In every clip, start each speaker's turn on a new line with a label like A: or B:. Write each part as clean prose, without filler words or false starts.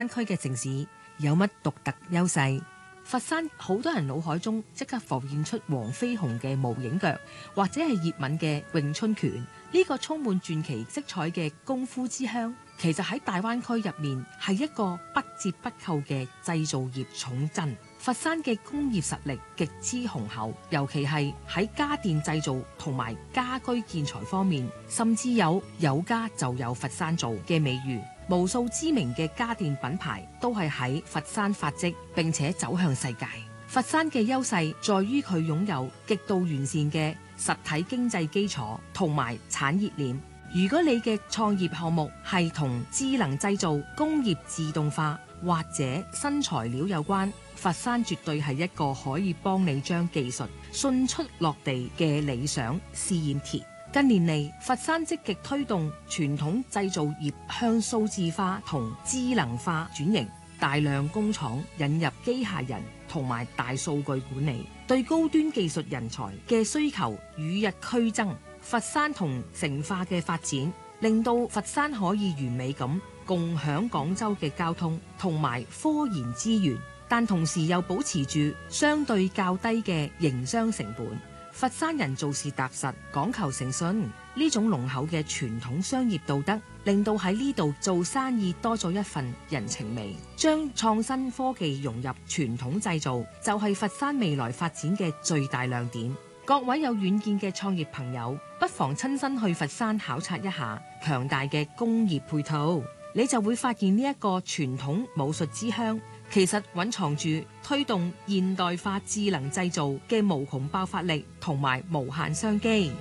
A: 區嘅城市有乜獨特優勢？佛山好多人腦海中即刻浮現出黃飛鴻嘅無影腳，或者係葉問嘅詠春拳。呢個充滿傳奇色彩嘅功夫之鄉，其實喺大灣區入面係一個不折不扣嘅製造業重鎮。佛山嘅工業實力極之雄厚，尤其係喺家電製造同埋家居建材方面，甚至有家就有佛山做嘅美譽。無數知名嘅家電品牌都係喺佛山發跡，並且走向世界。佛山嘅優勢在於佢擁有極度完善嘅實體經濟基礎同埋產業鏈。如果你嘅創業項目係同智能製造、工業自動化或者新材料有關，佛山絕對係一個可以幫你將技術迅速落地嘅理想試驗田。近年嚟，佛山積極推動傳統製造業向數字化同智能化轉型，大量工廠引入機械人同埋大數據管理，對高端技術人才嘅需求與日俱增。佛山同成化嘅發展，令到佛山可以完美咁共享廣州嘅交通同埋科研資源，但同時又保持住相對較低嘅營商成本。佛山人做事踏實，講求誠信，呢種濃厚嘅傳統商業道德，令到喺呢度做生意多咗一份人情味。將創新科技融入傳統製造，就係佛山未來發展嘅最大亮點。各位有遠見嘅創業朋友，不妨親身去佛山考察一下強大嘅工業配套，你就會發現呢一個傳統武術之鄉，其實蘊藏住推動現代化智能製造嘅無窮爆發力同埋無限商機。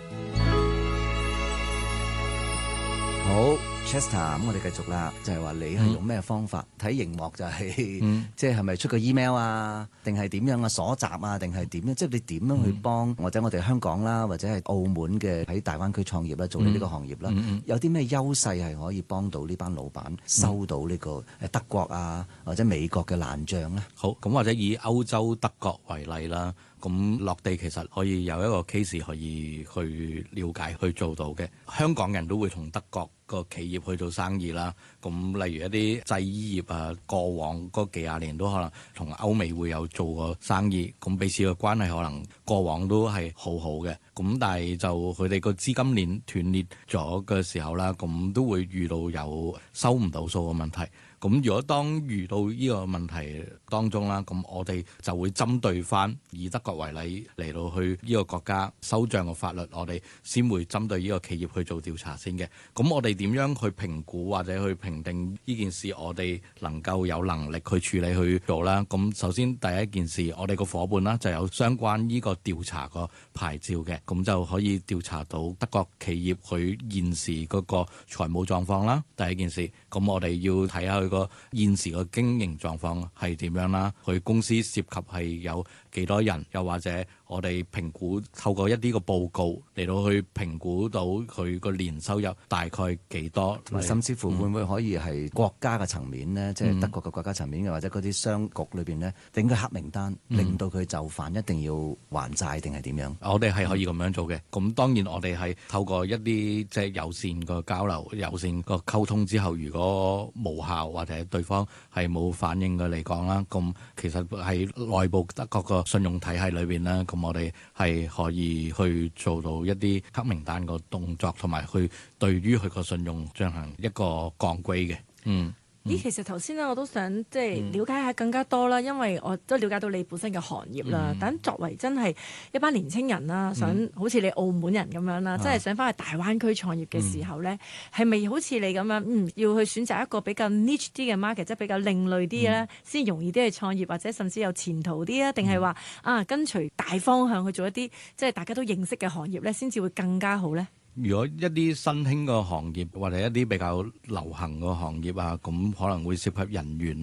B: 好 Chester， 咁我哋繼續啦，就係話你係用咩方法睇熒幕就係，即係咪出個 email 啊，定係點樣啊鎖集啊，定係點樣？即係你點樣去幫或者我哋香港啦，或者係澳門嘅喺大灣區創業啦，做呢個行業啦，有啲咩優勢係可以幫到呢班老闆收到呢個德國啊或者美國嘅爛帳咧？
C: 好，咁或者以歐洲德國為例啦。咁落地其實可以有一個 case 可以去了解去做到嘅。香港人都會同德國個企業去做生意啦。咁例如一啲製衣業啊，過往嗰幾廿年都可能同歐美會有做過生意，咁彼此嘅關係可能過往都係好好嘅。咁但係就佢哋個資金鏈斷裂咗嘅時候啦，咁都會遇到有收唔到數嘅問題。咁如果當遇到呢個問題當中啦，咁我哋就會針對翻以德國為例嚟到去呢個國家收帳嘅法律，我哋先會針對呢個企業去做調查先嘅。咁我哋點樣去評估或者去評定呢件事，我哋能夠有能力去處理去做啦。咁首先第一件事，我哋個伙伴啦就有相關呢個調查個牌照嘅，咁就可以調查到德國企業佢現時嗰個財務狀況啦。第一件事，咁我哋要睇下佢個現時個經營狀況係點樣啦，佢公司涉及係有幾多人，又或者我哋評估透過一啲個報告嚟到去評估到佢個年收入大概幾多，
B: 甚至乎會唔會可以係國家嘅層面呢？即係德國嘅國家層面嘅，或者嗰啲商局裏邊呢，定個黑名單，令到佢就範一定要還債定係點樣？
C: 我哋係可以咁樣做嘅。咁當然我哋係透過一啲即係友善個交流、友善個溝通之後，如果無效或者對方係冇反應嘅嚟講啦，咁其實喺內部德國個信用體系裏邊咧，咁我哋係可以去做到一啲黑名單個動作，同埋去對於佢個信用進行一個降歸嘅。
D: 其實頭先咧我都想即係了解下更加多啦，因為我都了解到你本身嘅行業啦。但作為真係一班年青人啦，想好似你澳門人咁樣啦，真係想翻去大灣區創業嘅時候咧，係咪好似你咁樣要去選擇一個比較 niche 啲嘅 market，即係比較另類啲咧，先容易啲去創業，或者甚至有前途啲啊？定係話跟隨大方向去做一啲即係大家都認識嘅行業咧，先至會更加好咧？
C: 如果一啲新興嘅行業或者一啲比較流行嘅行業啊，咁可能會涉及人員啦。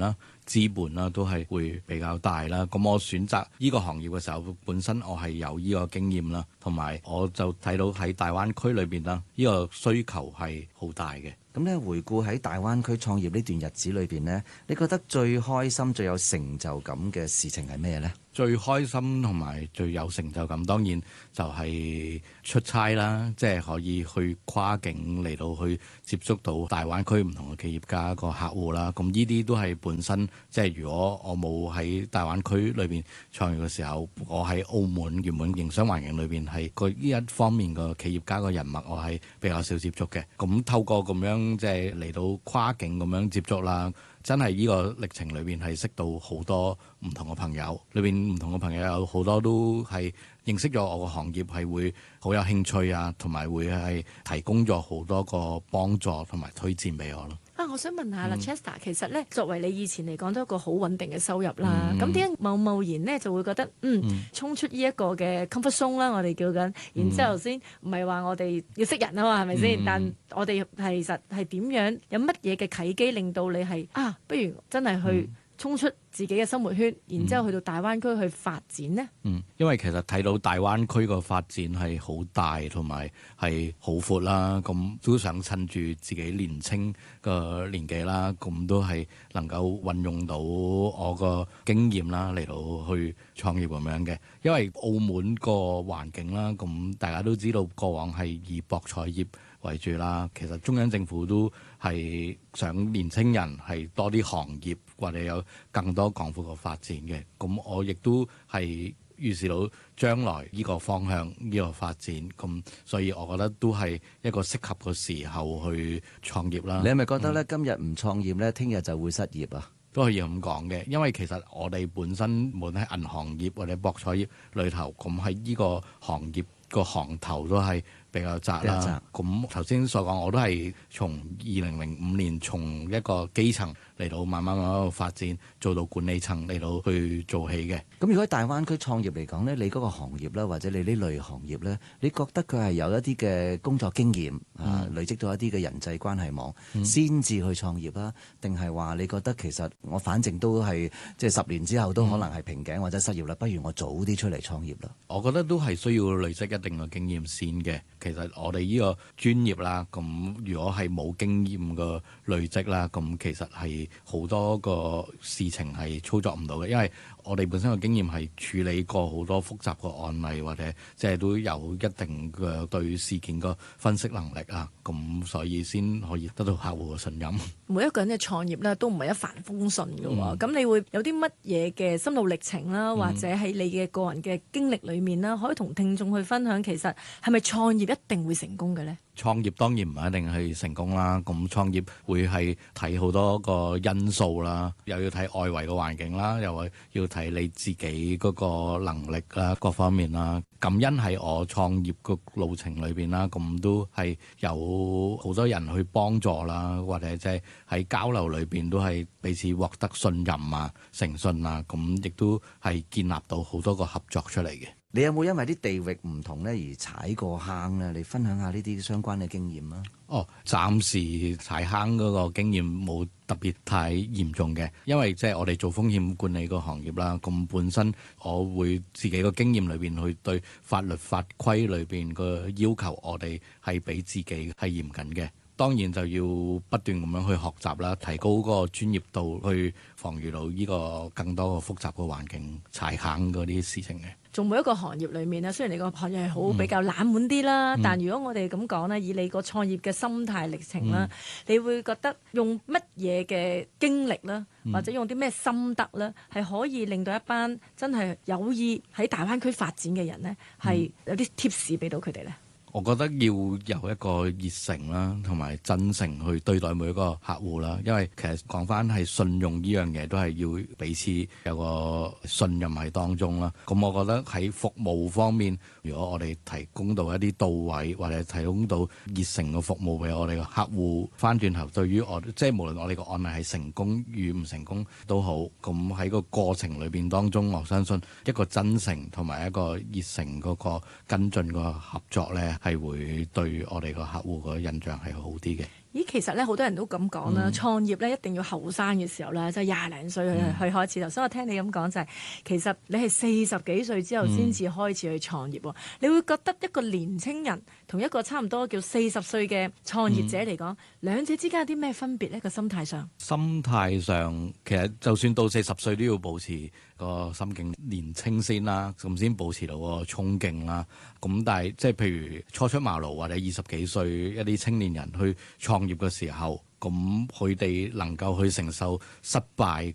C: 資本啦，都係會比較大啦。咁我選擇呢個行業嘅時候，本身我係有呢個經驗啦，同埋我就睇到喺大灣區裏邊啦，呢個需求係好大嘅。
B: 咁咧，回顧喺大灣區創業呢段日子裏邊呢，你覺得最開心、最有成就感嘅事情係咩呢？
C: 最開心同埋最有成就感，當然就係出差啦，即係可以去跨境嚟到去接觸到大灣區唔同嘅企業家個客戶啦。咁呢啲都係本身，即係如果我冇喺大灣區裏邊創業嘅時候，我喺澳門原本營商環境裏邊係個呢一方面個企業家個人脈，我係比較少接觸嘅。咁透過咁樣即係嚟到跨境咁樣接觸啦。真係呢個歷程裏邊係識到好多唔同嘅朋友，裏邊唔同嘅朋友有好多都係認識咗我個行業，係會好有興趣啊，同埋會係提供咗好多個幫助同埋推薦俾我咯。
D: 我想問下啦，Chester，其實咧作為你以前嚟講都係一個好穩定嘅收入啦，咁點解貿然咧就會覺得衝出呢一個嘅 comfort zone 啦，我哋叫緊，然之後先唔係話我哋要識人啊嘛，係咪先？但我哋其實係點樣有乜嘢嘅契機令到你係不如真係去衝出自己嘅生活圈，然之後去到大灣區去發展呢？
C: 因為其實睇到大灣區個發展係好大，同埋係好闊啦，咁都想趁住自己年青嘅年紀啦，咁都係能夠運用到我個經驗啦嚟到去創業咁樣嘅。因為澳門個環境啦，咁大家都知道過往係以博彩業為主啦，其實中央政府都係想年青人係多啲行業或者有更多廣闊嘅發展嘅，咁我亦都係預示到將來呢個方向呢個發展，咁所以我覺得都係一個適合嘅時候去創業啦。
B: 你係咪覺得咧今日唔創業咧，聽日就會失業啊？
C: 都可以咁講嘅，因為其實我哋本身無論喺銀行業或者博彩業裏頭，咁喺呢個行業個行頭都係比較窄啦。咁頭先所講，我都係從2005年從一個基層嚟到慢慢發展，做到管理層嚟到去做起嘅。
B: 咁如果喺大灣區創業嚟講呢，你嗰個行業啦，或者你呢類行業呢，你覺得佢係有一啲嘅工作經驗累積到一啲嘅人際關係網，先至去創業啦？定係話你覺得其實我反正都係即係10年之後都可能係瓶頸或者失業啦，不如我早啲出嚟創業啦？
C: 我覺得都係需要累積一定嘅經驗先嘅。其實我哋呢個專業啦，咁如果係冇經驗嘅累積啦，咁其實係好多個事情係操作唔到嘅，因為我哋本身嘅經驗係處理過好多複雜嘅案例，或者即係都有一定嘅對事件嘅分析能力啊，咁所以先可以得到客戶嘅信任。
D: 每一個人嘅創業咧都唔係一帆風順嘅喎，咁你會有啲乜嘢嘅心路歷程啦，或者喺你嘅個人嘅經歷裏面啦，可以同聽眾去分享，其實係咪創業一定會成功嘅呢？
C: 創業當然唔係一定係成功啦，咁創業會係睇好多個因素啦，又要睇外圍嘅環境啦，又要睇你自己嗰個能力啦，各方面啦。感恩喺我創業個路程裏邊啦，咁都係有好多人去幫助啦，或者即係喺交流裏邊都係彼此獲得信任啊、誠信啊，咁亦都係建立到好多個合作出嚟嘅。
B: 你有冇因為啲地域唔同咧而踩過坑咧？你分享下呢啲相關嘅經驗啊？
C: 暫時踩坑嗰個經驗冇特別太嚴重嘅，因為即係我哋做風險管理個行業啦，咁本身我會自己個經驗裏邊去對法律法規裏邊個要求，我哋係比自己係嚴謹嘅。當然就要不斷咁樣去學習啦，提高嗰個專業度，去防禦到呢個更多個複雜嘅環境踩坑嗰啲事情嘅。
D: 做每一個行業裏面咧，雖然你個行業係好比較冷門啲啦，但如果我哋咁講咧，以你個創業嘅心態歷程啦，你會覺得用乜嘢嘅經歷啦，或者用啲咩心得咧，係可以令到一班真係有意喺大灣區發展嘅人咧，係有啲 tips 俾到佢哋咧？
C: 我覺得要有一個熱誠啦，同埋真誠去對待每一個客戶啦。因為其實講返係信用呢樣嘢，都係要彼此有個信任喺當中啦。咁我覺得喺服務方面，如果我哋提供到一啲到位，或者提供到熱誠嘅服務俾我哋嘅客戶，翻轉頭對於我，即係無論我哋個案例係成功與唔成功都好，咁喺個過程裏邊當中，我相信一個真誠同埋一個熱誠嗰個跟進個合作咧，係會對我哋個客戶個印象係好啲嘅。
D: 咦，其實咧好多人都咁講啦，創業咧一定要後生嘅時候啦，即係廿零歲去開始。頭先我聽你咁講就係，其實你係40幾歲之後先至開始去創業喎。你會覺得一個年青人同一個差唔多叫40歲嘅創業者嚟講，兩者之間有啲咩分別呢？個心態上，
C: 心態上其實就算到40歲都要保持個心境年青先啦，咁先保持到個衝勁啦。咁但係即係譬如初出茅廬或者20幾歲一啲青年人去創業嘅時候，咁佢哋能夠去承受失敗